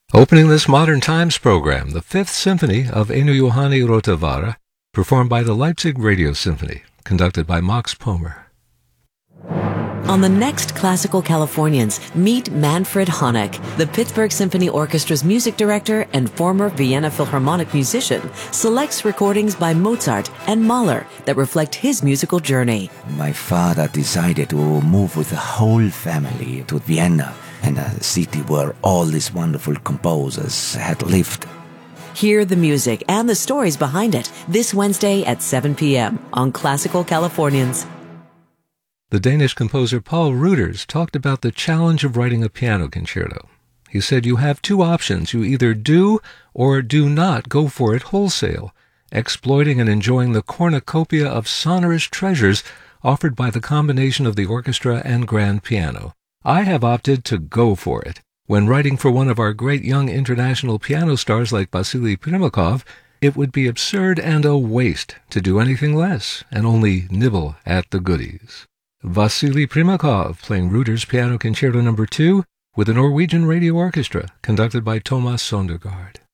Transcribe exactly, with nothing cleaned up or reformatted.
Opening this Modern Times program, the Fifth Symphony of Eno Johanni Rotavara, performed by the Leipzig Radio Symphony, conducted by Max Pomer. On the next Classical Californians, meet Manfred Honeck, the Pittsburgh Symphony Orchestra's music director and former Vienna Philharmonic musician, selects recordings by Mozart and Mahler that reflect his musical journey. My father decided to move with the whole family to Vienna, and a city where all these wonderful composers had lived. Hear the music and the stories behind it this Wednesday at seven p.m. on Classical Californians. The Danish composer Paul Ruders talked about the challenge of writing a piano concerto. He said you have two options. You either do or do not go for it wholesale, exploiting and enjoying the cornucopia of sonorous treasures offered by the combination of the orchestra and grand piano. I have opted to go for it. When writing for one of our great young international piano stars like Vasily Primakov, it would be absurd and a waste to do anything less and only nibble at the goodies. Vasily Primakov playing Ruders Piano Concerto Number two with the Norwegian Radio Orchestra, conducted by Thomas Sondergaard.